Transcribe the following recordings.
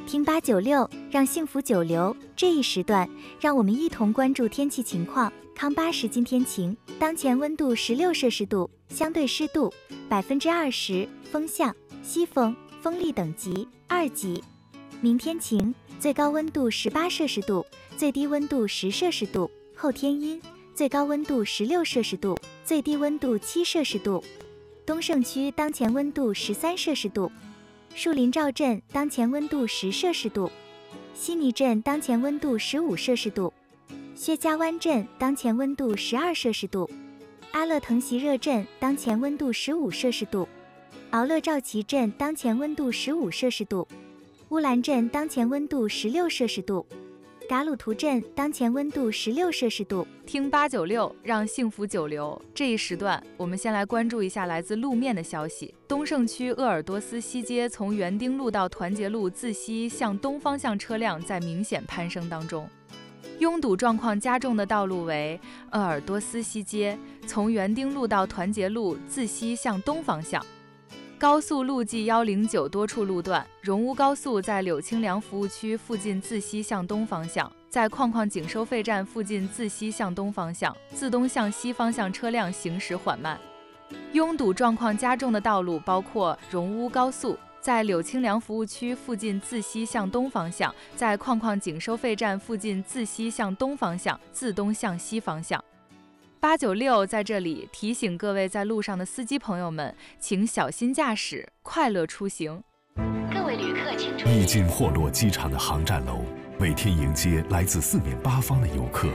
听896，让幸福久留。这一时段，让我们一同关注天气情况。康巴时今天晴，当前温度16摄氏度，相对湿度20%，风向西风，风力等级2级。明天晴，最高温度18摄氏度，最低温度10摄氏度。后天阴，最高温度16摄氏度，最低温度7摄氏度。东胜区当前温度13摄氏度。树林赵镇当前温度10摄氏度，悉尼镇当前温度15摄氏度，薛家湾镇当前温度12摄氏度，阿勒腾席热镇当前温度15摄氏度，敖勒赵旗镇当前温度15摄氏度，乌兰镇当前温度16摄氏度，嘎鲁图镇当前温度16摄氏度。 听896，让幸福久留。这一时段，我们先来关注一下来自路面的消息。东胜区鄂尔多斯西街从园丁路到团结路自西向东方向车辆在明显攀升当中，拥堵状况加重的道路为鄂尔多斯西街从园丁路到团结路自西向东方向。高速路G 109多处路段，荣乌高速在柳青良服务区附近自西向东方向，在矿矿井收费站附近自西向东方向，自东向西方向车辆行驶缓慢。拥堵状况加重的道路包括荣乌高速在柳青良服务区附近自西向东方向，在矿矿井收费站附近自西向东方向，自东向西方向。896在这里提醒各位在路上的司机朋友们，请小心驾驶，快乐出行。 各位旅客请注意， 已经霍洛机场的航站楼每天迎接来自四面八方的游客。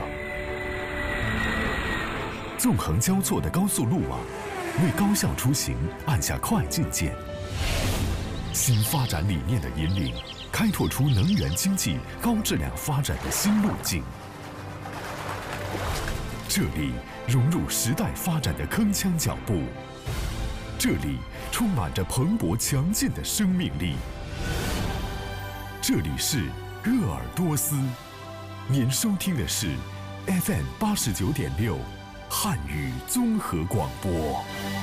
纵横交错的高速路网为高效出行按下快进键。新发展理念的引领，开拓出能源经济高质量发展的新路径。这里融入时代发展的铿锵脚步，这里充满着蓬勃强劲的生命力。这里是鄂尔多斯，您收听的是 FM 89.6汉语综合广播。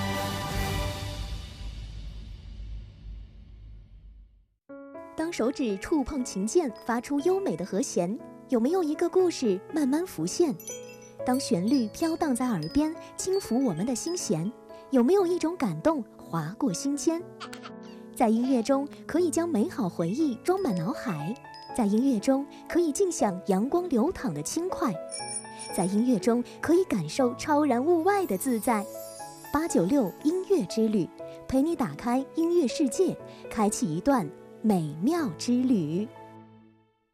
当手指触碰琴键，发出优美的和弦，有没有一个故事慢慢浮现？当旋律飘荡在耳边，轻抚我们的心弦，有没有一种感动划过心间？在音乐中，可以将美好回忆装满脑海；在音乐中，可以尽享阳光流淌的轻快；在音乐中，可以感受超然物外的自在。896音乐之旅，陪你打开音乐世界，开启一段美妙之旅。